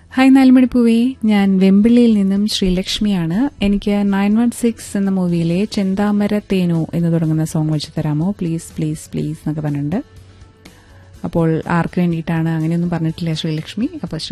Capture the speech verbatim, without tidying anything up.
Hi നാലുമണിപ്പൂവേ, ഞാൻ വെമ്പിള്ളിയിൽ നിന്നും ശ്രീലക്ഷ്മിയാണ്. എനിക്ക് നയൻ വൺ സിക്സ് എന്ന മൂവിയിലെ ചെന്താമര തേനു എന്ന് തുടങ്ങുന്ന സോങ് വെച്ച് തരാമോ പ്ലീസ് പ്ലീസ് പ്ലീസ് എന്നൊക്കെ പറഞ്ഞിട്ടുണ്ട്. അപ്പോൾ ആർക്ക് വേണ്ടിയിട്ടാണ് അങ്ങനെയൊന്നും പറഞ്ഞിട്ടില്ല ശ്രീലക്ഷ്മി. അപ്പോൾ